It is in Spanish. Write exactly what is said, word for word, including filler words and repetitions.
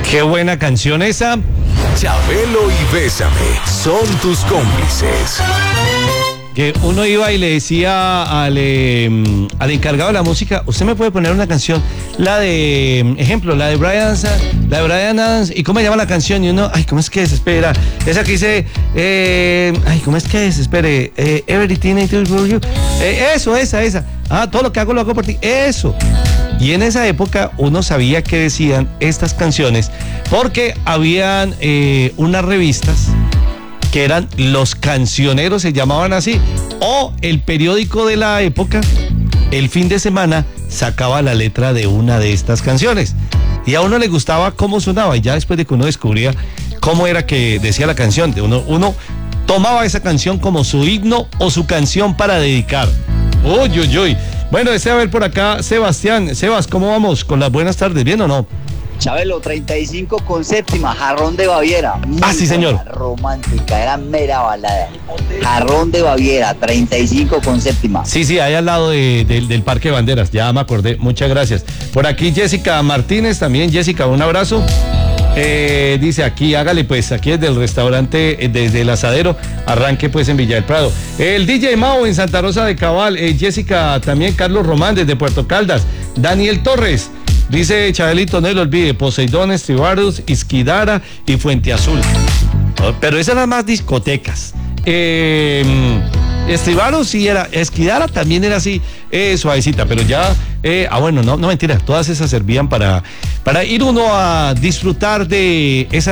Qué buena canción esa. Chabelo y Bésame son tus cómplices. Que uno iba y le decía al, eh, al encargado de la música, usted me puede poner una canción, la de, ejemplo, la de Brian, la de Brian Adams, ¿y cómo se llama la canción? Y uno, ay, ¿cómo es que desespera? Esa que dice, eh, ay, ¿cómo es que desespere? Eh, Everything I do for you. Eh, eso, esa, esa. Ah, todo lo que hago lo hago por ti. Eso. Y en esa época uno sabía que decían estas canciones porque habían eh, unas revistas que eran Los Cancioneros, se llamaban así, o el periódico de la época, el fin de semana, sacaba la letra de una de estas canciones. Y a uno le gustaba cómo sonaba, y ya después de que uno descubría cómo era que decía la canción, de uno, uno tomaba esa canción como su himno o su canción para dedicar. Uy, uy, uy. Bueno, desea ver por acá, Sebastián. Sebas, ¿cómo vamos? Con las buenas tardes, ¿bien o no? Chabelo, treinta y cinco con séptima, Jarrón de Baviera. Ah, sí, señor. Romántica, era mera balada. Jarrón de Baviera, treinta y cinco con séptima. Sí, sí, ahí al lado de, de, del Parque de Banderas, ya me acordé, muchas gracias. Por aquí Jessica Martínez también. Jessica, un abrazo. Eh, dice aquí, hágale pues, aquí desde el restaurante, eh, desde el asadero, arranque pues en Villa del Prado. El D J Mao en Santa Rosa de Cabal, eh, Jessica también, Carlos Román desde Puerto Caldas, Daniel Torres. Dice Chabelito, no lo olvide, Poseidón, Estribarus, Isquidara y Fuente Azul. Pero esas eran más discotecas. Eh, Estribarus sí era, Esquidara también era así, eh, suavecita, pero ya, eh, ah bueno, no, no mentira, todas esas servían para, para ir uno a disfrutar de esa